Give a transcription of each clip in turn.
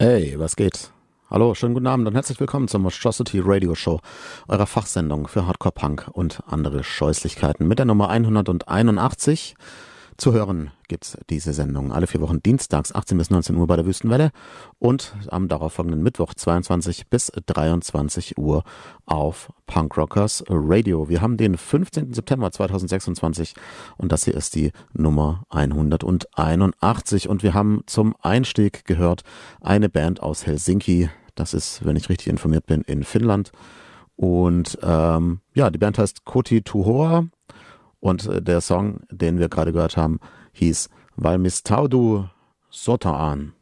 Hey, was geht? Hallo, schönen guten Abend und herzlich willkommen zur Monstrosity Radio Show, eurer Fachsendung für Hardcore Punk und andere Scheußlichkeiten mit der Nummer 181. Zu hören gibt's diese Sendung alle 4 Wochen dienstags 18 bis 19 Uhr bei der Wüstenwelle und am darauffolgenden Mittwoch 22 bis 23 Uhr auf Punk Rockers Radio. Wir haben den 15. September 2026 und das hier ist die Nummer 181 und wir haben zum Einstieg gehört eine Band aus Helsinki. Das ist, wenn ich richtig informiert bin, in Finnland. Und die Band heißt Koti Tuhoa. Und der Song, den wir gerade gehört haben, hieß Valmistaudu Sotaan.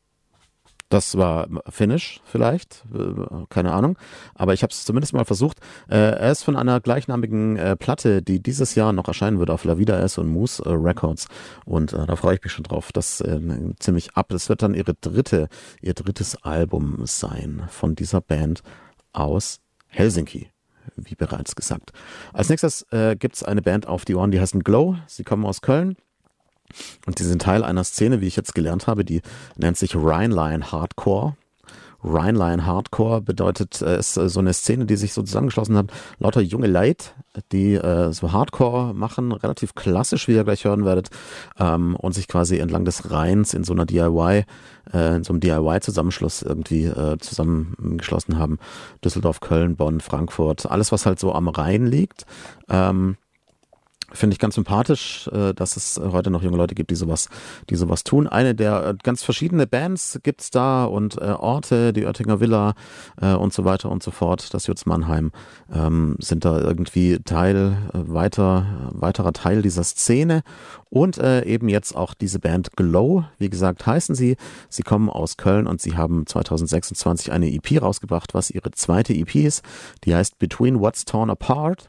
Das war Finnisch vielleicht, keine Ahnung, aber ich habe es zumindest mal versucht. Er ist von einer gleichnamigen Platte, die dieses Jahr noch erscheinen wird auf La Vida S und Moose Records und da freue ich mich schon drauf. Das ziemlich ab. Das wird dann ihr drittes Album sein von dieser Band aus Helsinki. Wie bereits gesagt. Als nächstes gibt es eine Band auf die Ohren, die heißen Glow. Sie kommen aus Köln und sie sind Teil einer Szene, wie ich jetzt gelernt habe, die nennt sich Rhineline Hardcore. Rhineline Hardcore bedeutet, ist so eine Szene, die sich so zusammengeschlossen hat, lauter junge Leute, die so Hardcore machen, relativ klassisch, wie ihr gleich hören werdet, und sich quasi entlang des Rheins in so einem DIY-Zusammenschluss irgendwie zusammengeschlossen haben. Düsseldorf, Köln, Bonn, Frankfurt, alles, was halt so am Rhein liegt. Finde ich ganz sympathisch, dass es heute noch junge Leute gibt, die sowas tun. Eine der ganz verschiedene Bands gibt's da und Orte, die Oettinger Villa und so weiter und so fort. Das Jutz Mannheim sind da irgendwie weiterer Teil dieser Szene. Und eben jetzt auch diese Band Glow, wie gesagt, heißen sie. Sie kommen aus Köln und sie haben 2026 eine EP rausgebracht, was ihre zweite EP ist. Die heißt Between What's Torn Apart.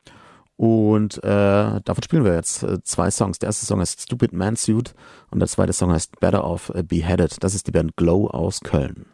Und davon spielen wir jetzt 2 Songs. Der erste Song heißt Stupid Man Suit und der zweite Song heißt Better Off Beheaded. Das ist die Band Glow aus Köln.